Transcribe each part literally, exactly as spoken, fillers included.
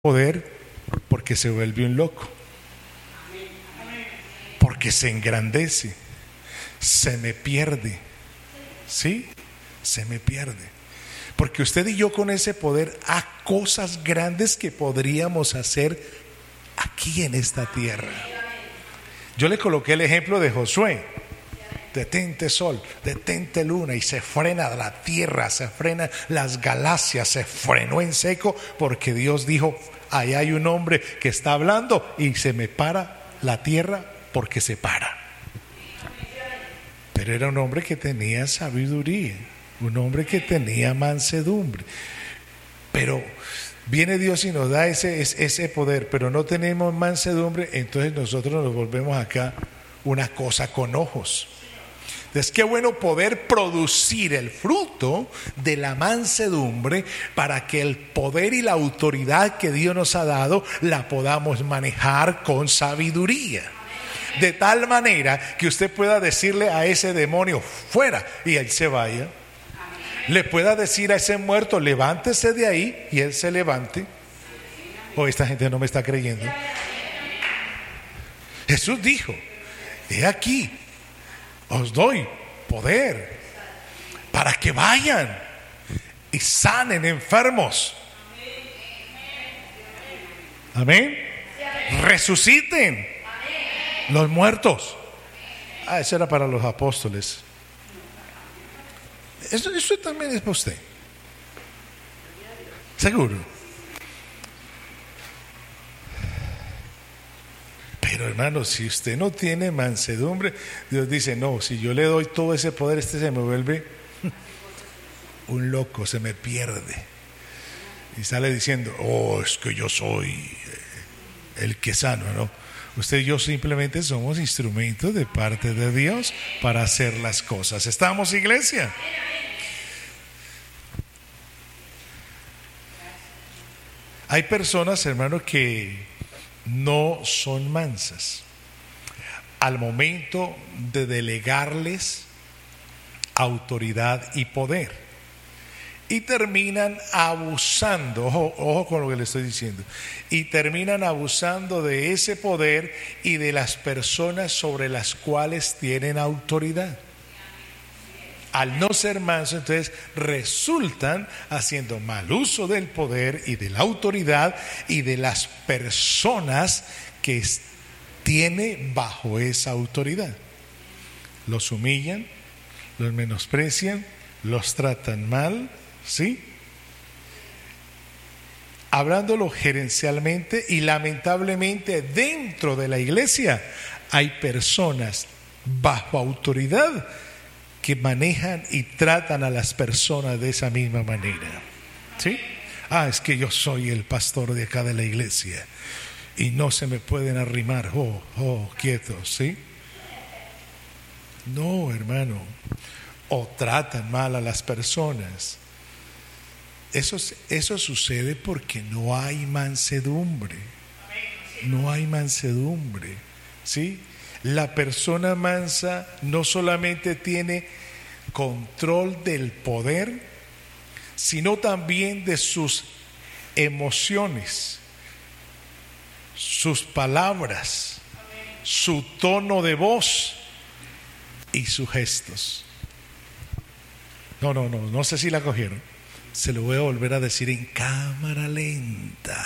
poder porque se vuelve un loco, porque se engrandece, se me pierde, ¿sí? Se me pierde. Porque usted y yo con ese poder hay cosas grandes que podríamos hacer aquí en esta tierra. Yo le coloqué el ejemplo de Josué. Detente sol, detente luna, y se frena la tierra, se frenan las galaxias, se frenó en seco porque Dios dijo: ahí hay un hombre que está hablando y se me para la tierra porque se para. Pero era un hombre que tenía sabiduría, un hombre que tenía mansedumbre. Pero viene Dios y nos da ese, ese poder, pero no tenemos mansedumbre, entonces nosotros nos volvemos acá una cosa con ojos. Entonces, qué bueno poder producir el fruto de la mansedumbre para que el poder y la autoridad que Dios nos ha dado la podamos manejar con sabiduría. De tal manera que usted pueda decirle a ese demonio: fuera, y él se vaya. Le pueda decir a ese muerto: levántese de ahí, y él se levante. O oh, esta gente no me está creyendo. Jesús dijo: he aquí, os doy poder para que vayan y sanen enfermos. Amén. Resuciten los muertos. Ah, eso era para los apóstoles. Eso, eso también es para usted. Seguro. Pero hermano, si usted no tiene mansedumbre, Dios dice: no, si yo le doy todo ese poder, este se me vuelve un loco, se me pierde. Y sale diciendo: oh, es que yo soy el que sano, ¿no? Usted y yo simplemente somos instrumentos de parte de Dios para hacer las cosas. ¿Estamos, iglesia? Hay personas, hermano, que no son mansas al momento de delegarles autoridad y poder, y terminan abusando, ojo, ojo con lo que le estoy diciendo, y terminan abusando de ese poder y de las personas sobre las cuales tienen autoridad. Al no ser mansos, entonces resultan haciendo mal uso del poder y de la autoridad y de las personas que tiene bajo esa autoridad. Los humillan, los menosprecian, los tratan mal, ¿sí? Hablándolo gerencialmente, y lamentablemente dentro de la iglesia hay personas bajo autoridad que manejan y tratan a las personas de esa misma manera, ¿sí? Ah, es que yo soy el pastor de acá de la iglesia y no se me pueden arrimar. Oh, oh, quietos, ¿sí? No, hermano. O tratan mal a las personas. Eso, eso sucede porque no hay mansedumbre. No hay mansedumbre, ¿sí? La persona mansa no solamente tiene control del poder, sino también de sus emociones, sus palabras, su tono de voz y sus gestos. No, no, no, no sé si la cogieron. Se lo voy a volver a decir en cámara lenta.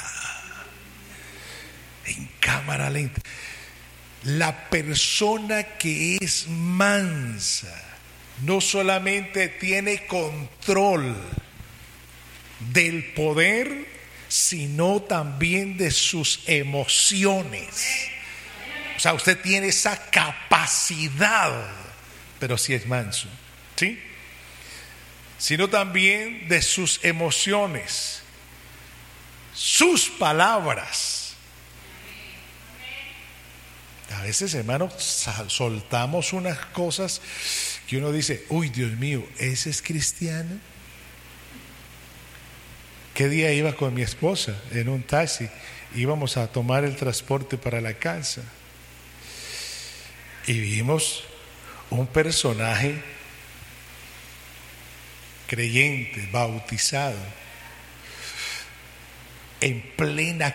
En cámara lenta. La persona que es mansa no solamente tiene control del poder, sino también de sus emociones. O sea, usted tiene esa capacidad, pero si es manso, ¿sí? Sino también de sus emociones, sus palabras. A veces, hermano, soltamos unas cosas que uno dice: uy, Dios mío, ¿ese es cristiano? ¿Qué día iba con mi esposa en un taxi? Íbamos a tomar el transporte para la casa y vimos un personaje creyente, bautizado, en plena